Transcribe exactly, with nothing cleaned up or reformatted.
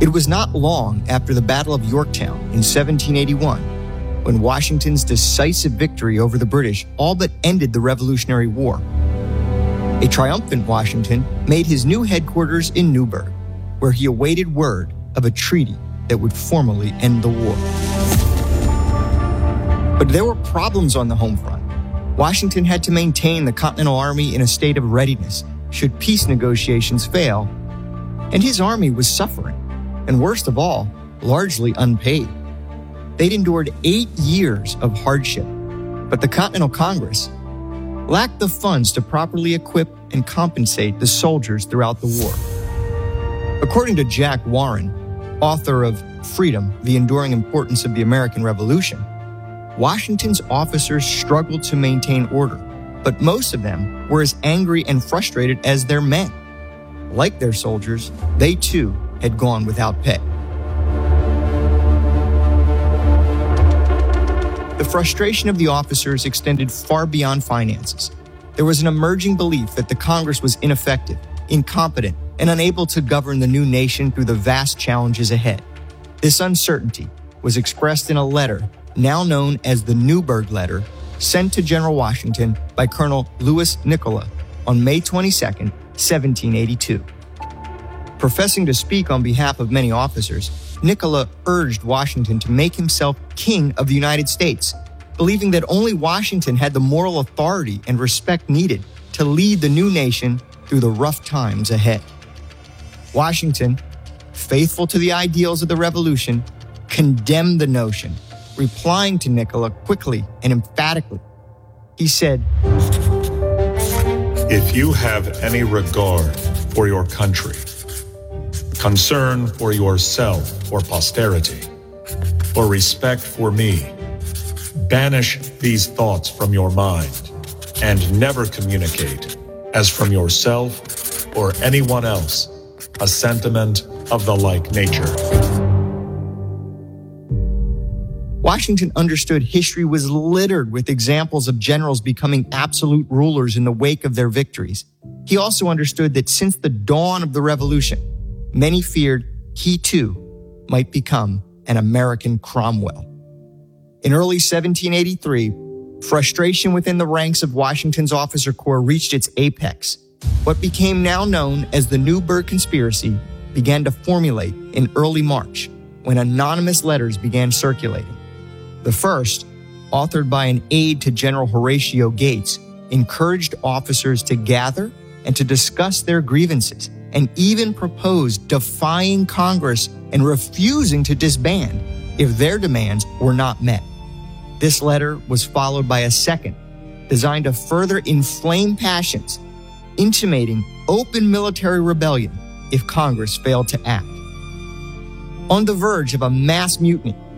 It was not long after the Battle of Yorktown in seventeen eighty-one when Washington's decisive victory over the British all but ended the Revolutionary War. A triumphant Washington made his new headquarters in Newburgh, where he awaited word of a treaty that would formally end the war. But there were problems on the home front. Washington had to maintain the Continental Army in a state of readiness should peace negotiations fail, and his army was suffering, and worst of all, largely unpaid. They'd endured eight years of hardship, but the Continental Congress lacked the funds to properly equip and compensate the soldiers throughout the war. According to Jack Warren, author of Freedom, The Enduring Importance of the American Revolution, Washington's officers struggled to maintain order, but most of them were as angry and frustrated as their men. Like their soldiers, they too had gone without pay. The frustration of the officers extended far beyond finances. There was an emerging belief that the Congress was ineffective, incompetent, and unable to govern the new nation through the vast challenges ahead. This uncertainty was expressed in a letter now known as the Newburgh Letter, sent to General Washington by Colonel Louis Nicola on May twenty-second, seventeen eighty-two. Professing to speak on behalf of many officers, Nicola urged Washington to make himself king of the United States, believing that only Washington had the moral authority and respect needed to lead the new nation through the rough times ahead. Washington, faithful to the ideals of the Revolution, condemned the notion, replying to Nicola quickly and emphatically. He said, "If you have any regard for your country, concern for yourself or posterity, or respect for me, banish these thoughts from your mind and never communicate, as from yourself or anyone else, a sentiment of the like nature." Washington understood history was littered with examples of generals becoming absolute rulers in the wake of their victories. He also understood that since the dawn of the Revolution, many feared he too might become an American Cromwell. In early seventeen eighty-three, frustration within the ranks of Washington's officer corps reached its apex. What became now known as the Newburgh Conspiracy began to formulate in early March, when anonymous letters began circulating. The first, authored by an aide to General Horatio Gates, encouraged officers to gather and to discuss their grievances, and even proposed defying Congress and refusing to disband if their demands were not met. This letter was followed by a second, designed to further inflame passions, intimating open military rebellion if Congress failed to act. On the verge of a mass mutiny,